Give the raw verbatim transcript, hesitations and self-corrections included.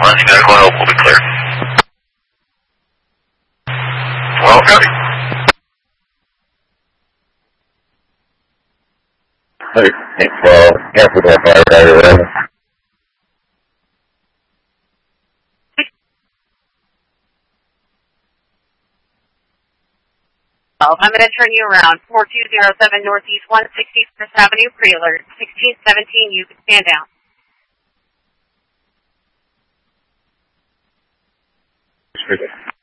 Any medical help will be clear. Well, County. Hey, it's, uh, cancel that fire right away. I'm going to turn you around. four two zero seven Northeast one sixty-first Avenue, pre-alert. sixteen seventeen, you can stand down.